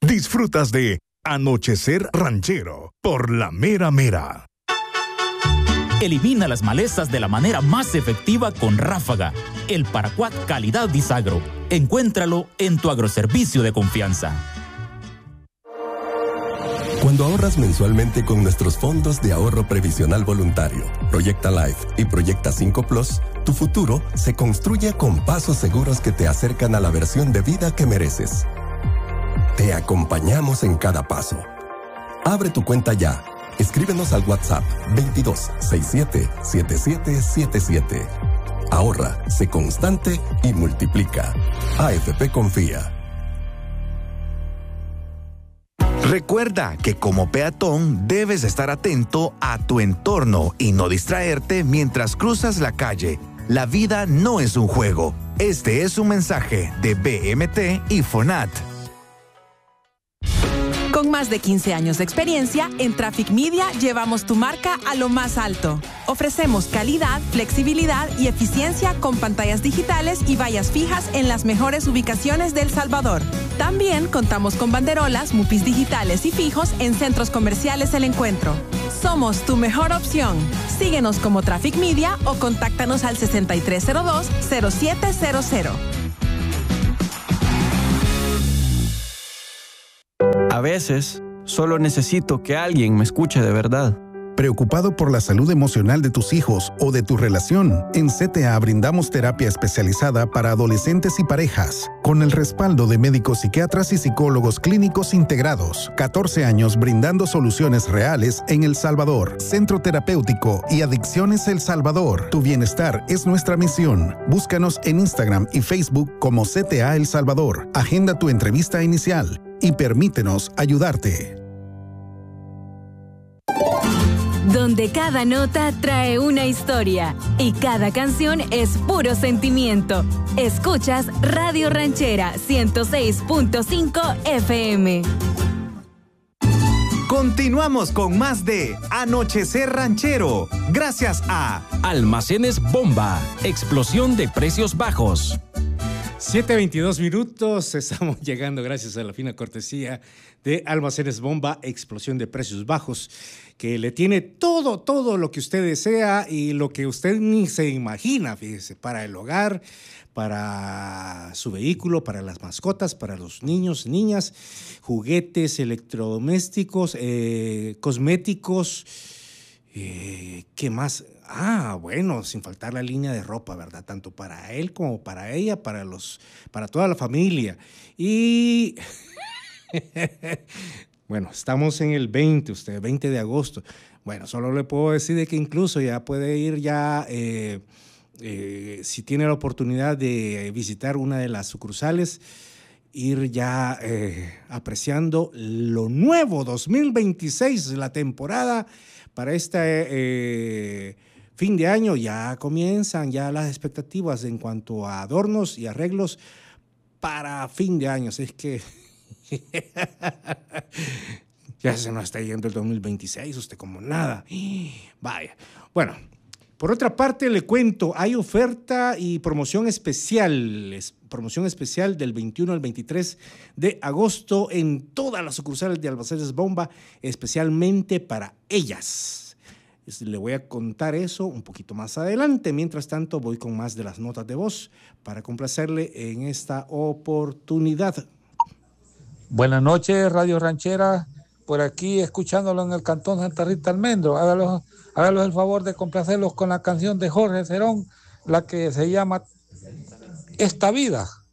Disfrutas de Anochecer Ranchero por La Mera Mera. Elimina las malezas de la manera más efectiva con Ráfaga, el paraquat calidad Disagro. Encuéntralo en tu agroservicio de confianza. Cuando ahorras mensualmente con nuestros fondos de ahorro previsional voluntario, Proyecta Life y Proyecta 5 Plus, tu futuro se construye con pasos seguros que te acercan a la versión de vida que mereces. Te acompañamos en cada paso. Abre tu cuenta ya. Escríbenos al WhatsApp 22677777. Ahorra, sé constante y multiplica. AFP Confía. Recuerda que como peatón debes estar atento a tu entorno y no distraerte mientras cruzas la calle. La vida no es un juego. Este es un mensaje de BMT y FONAT. Con más de 15 años de experiencia, en Traffic Media llevamos tu marca a lo más alto. Ofrecemos calidad, flexibilidad y eficiencia con pantallas digitales y vallas fijas en las mejores ubicaciones de El Salvador. También contamos con banderolas, mupis digitales y fijos en centros comerciales El Encuentro. Somos tu mejor opción. Síguenos como Traffic Media o contáctanos al 6302-0700. A veces, solo necesito que alguien me escuche de verdad. ¿Preocupado por la salud emocional de tus hijos o de tu relación? En CTA brindamos terapia especializada para adolescentes y parejas, con el respaldo de médicos psiquiatras y psicólogos clínicos integrados. 14 años brindando soluciones reales en El Salvador. Centro Terapéutico y Adicciones El Salvador. Tu bienestar es nuestra misión. Búscanos en Instagram y Facebook como CTA El Salvador. Agenda tu entrevista inicial y permítenos ayudarte. Donde cada nota trae una historia y cada canción es puro sentimiento. Escuchas Radio Ranchera 106.5 FM. Continuamos con más de Anochecer Ranchero, gracias a Almacenes Bomba, explosión de precios bajos. 7:22 minutos, estamos llegando gracias a la fina cortesía de Almacenes Bomba, explosión de precios bajos, que le tiene todo lo que usted desea y lo que usted ni se imagina, fíjese, para el hogar, para su vehículo, para las mascotas, para los niños, niñas, juguetes, electrodomésticos, cosméticos, ¿qué más? Bueno, sin faltar la línea de ropa, ¿verdad? Tanto para él como para ella, para toda la familia. Y bueno, estamos en el 20 de agosto. Bueno, solo le puedo decir de que incluso ya puede ir si tiene la oportunidad de visitar una de las sucursales, ir ya apreciando lo nuevo 2026, la temporada para este fin de año. Ya comienzan ya las expectativas en cuanto a adornos y arreglos para fin de año. Es que ya se nos está yendo el 2026, usted como nada. Vaya. Bueno, por otra parte le cuento, hay oferta y promoción especial del 21 al 23 de agosto en todas las sucursales de Almacenes Bomba, especialmente para ellas. Le voy a contar eso un poquito más adelante. Mientras tanto, voy con más de las notas de voz para complacerle en esta oportunidad. Buenas noches, Radio Ranchera. Por aquí, escuchándolo en el Cantón Santa Rita Almendro. Hágalos el favor de complacerlos con la canción de Jorge Cerón, la que se llama Esta Vida.